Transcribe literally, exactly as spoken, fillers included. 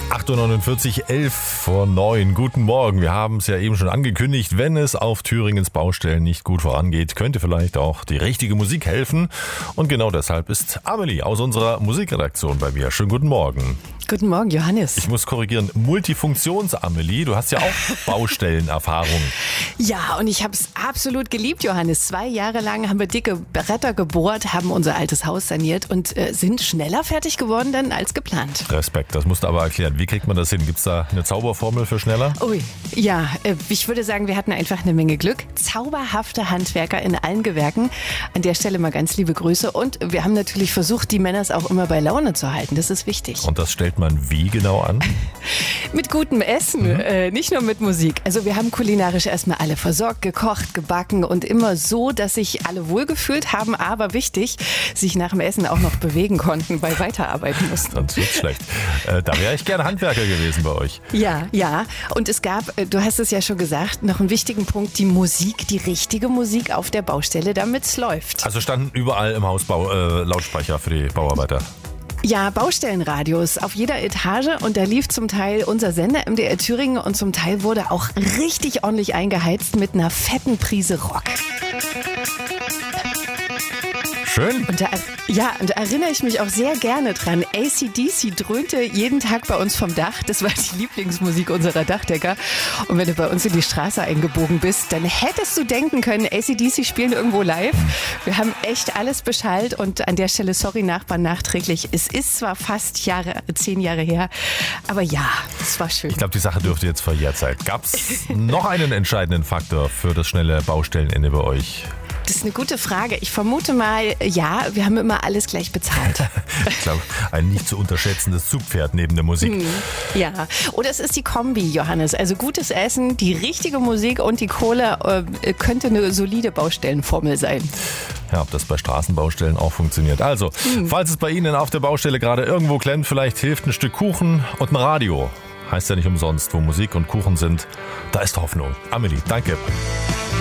acht Uhr neunundvierzig, elf vor neun. Guten Morgen. Wir haben es ja eben schon angekündigt. Wenn es auf Thüringens Baustellen nicht gut vorangeht, könnte vielleicht auch die richtige Musik helfen. Und genau deshalb ist Amelie aus unserer Musikredaktion bei mir. Schönen guten Morgen. Guten Morgen, Johannes. Ich muss korrigieren, Multifunktions-Amelie. Du hast ja auch Baustellenerfahrung. Ja, und ich habe es absolut geliebt, Johannes. Zwei Jahre lang haben wir dicke Bretter gebohrt, haben unser altes Haus saniert und äh, sind schneller fertig geworden dann als geplant. Respekt, das musst du aber erklären. Wie kriegt man das hin? Gibt es da eine Zauberformel für schneller? Ui, ja, äh, ich würde sagen, wir hatten einfach eine Menge Glück. Zauberhafte Handwerker in allen Gewerken. An der Stelle mal ganz liebe Grüße. Und wir haben natürlich versucht, die Männers auch immer bei Laune zu halten. Das ist wichtig. Und das stellt man wie genau an? Mit gutem Essen, mhm. äh, nicht nur mit Musik. Also wir haben kulinarisch erstmal alle versorgt, gekocht, gebacken und immer so, dass sich alle wohlgefühlt haben, aber wichtig, sich nach dem Essen auch noch bewegen konnten, weil weiterarbeiten mussten. Sonst wird's schlecht. Äh, da wäre ich gerne Handwerker gewesen bei euch. Ja, ja. Und es gab, du hast es ja schon gesagt, noch einen wichtigen Punkt, die Musik, die richtige Musik auf der Baustelle, damit es läuft. Also standen überall im Haus Bau, äh, Lautsprecher für die Bauarbeiter? Ja, Baustellenradios auf jeder Etage und da lief zum Teil unser Sender M D R Thüringen und zum Teil wurde auch richtig ordentlich eingeheizt mit einer fetten Prise Rock. Schön. Und da, ja, und da erinnere ich mich auch sehr gerne dran. A C D C dröhnte jeden Tag bei uns vom Dach. Das war die Lieblingsmusik unserer Dachdecker. Und wenn du bei uns in die Straße eingebogen bist, dann hättest du denken können, A C D C spielen irgendwo live. Wir haben echt alles beschallt und an der Stelle, sorry Nachbarn, nachträglich. Es ist zwar fast Jahre, zehn Jahre her, aber ja, es war schön. Ich glaube, die Sache dürfte jetzt verjährt sein. Gab es noch einen entscheidenden Faktor für das schnelle Baustellenende bei euch? Das ist eine gute Frage. Ich vermute mal, ja, wir haben immer alles gleich bezahlt. Ich glaube, ein nicht zu unterschätzendes Zugpferd neben der Musik. Hm, ja, oder es ist die Kombi, Johannes. Also gutes Essen, die richtige Musik und die Kohle äh, könnte eine solide Baustellenformel sein. Ja, ob das bei Straßenbaustellen auch funktioniert. Also, hm. falls es bei Ihnen auf der Baustelle gerade irgendwo klemmt, vielleicht hilft ein Stück Kuchen und ein Radio. Heißt ja nicht umsonst, wo Musik und Kuchen sind, da ist Hoffnung. Amelie, danke.